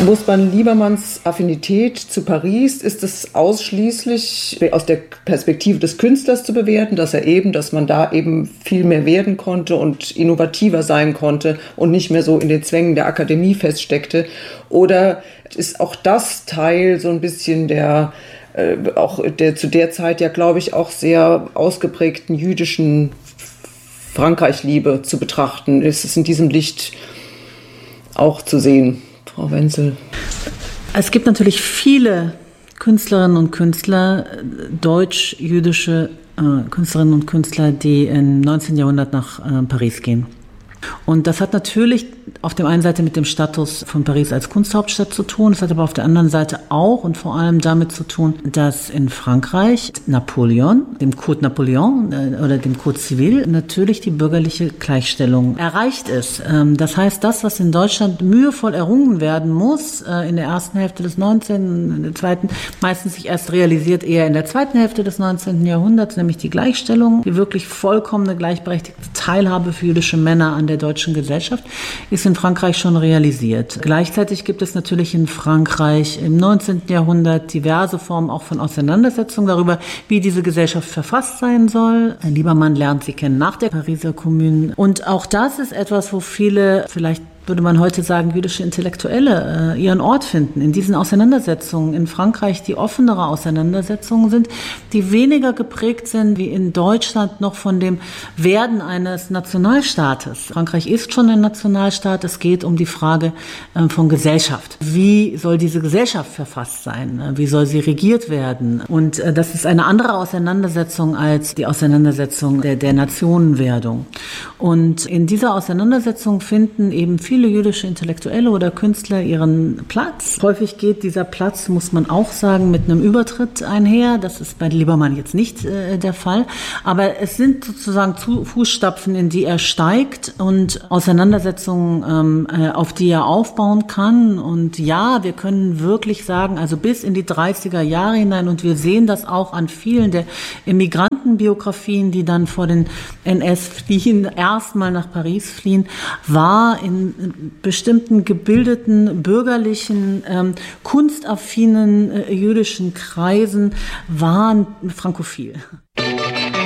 Muss man Liebermanns Affinität zu Paris, ist es ausschließlich aus der Perspektive des Künstlers zu bewerten, dass man da eben viel mehr werden konnte und innovativer sein konnte und nicht mehr so in den Zwängen der Akademie feststeckte? Oder ist auch das Teil so ein bisschen der zu der Zeit ja, glaube ich, auch sehr ausgeprägten jüdischen Frankreich-Liebe zu betrachten? Ist es in diesem Licht auch zu sehen? Frau Wenzel. Es gibt natürlich viele Künstlerinnen und Künstler, deutsch-jüdische Künstlerinnen und Künstler, die im 19. Jahrhundert nach Paris gehen. Und das hat natürlich auf der einen Seite mit dem Status von Paris als Kunsthauptstadt zu tun. Es hat aber auf der anderen Seite auch und vor allem damit zu tun, dass in Frankreich Napoleon, dem Code Napoleon oder dem Code Civil, natürlich die bürgerliche Gleichstellung erreicht ist. Das heißt, das, was in Deutschland mühevoll errungen werden muss, in der ersten Hälfte des 19., in der zweiten, meistens sich erst realisiert eher in der zweiten Hälfte des 19. Jahrhunderts, nämlich die Gleichstellung, die wirklich vollkommene gleichberechtigte Teilhabe für jüdische Männer an der deutschen Gesellschaft, ist in Frankreich schon realisiert. Gleichzeitig gibt es natürlich in Frankreich im 19. Jahrhundert diverse Formen auch von Auseinandersetzungen darüber, wie diese Gesellschaft verfasst sein soll. Herr Liebermann lernt sie kennen nach der Pariser Kommune. Und auch das ist etwas, wo viele, vielleicht würde man heute sagen, jüdische Intellektuelle ihren Ort finden. In diesen Auseinandersetzungen in Frankreich, die offenere Auseinandersetzungen sind, die weniger geprägt sind wie in Deutschland noch von dem Werden eines Nationalstaates. Frankreich ist schon ein Nationalstaat. Es geht um die Frage von Gesellschaft. Wie soll diese Gesellschaft verfasst sein? Wie soll sie regiert werden? Und das ist eine andere Auseinandersetzung als die Auseinandersetzung der Nationenwerdung. Und in dieser Auseinandersetzung finden eben viele jüdische Intellektuelle oder Künstler ihren Platz. Häufig geht dieser Platz, muss man auch sagen, mit einem Übertritt einher. Das ist bei Liebermann jetzt nicht der Fall. Aber es sind sozusagen Fußstapfen, in die er steigt und Auseinandersetzungen, auf die er aufbauen kann. Und ja, wir können wirklich sagen, also bis in die 30er Jahre hinein, und wir sehen das auch an vielen der Immigrantenbiografien, die dann vor den NS fliehen, erstmal nach Paris fliehen, war in bestimmten gebildeten, bürgerlichen, kunstaffinen jüdischen Kreisen waren frankophil.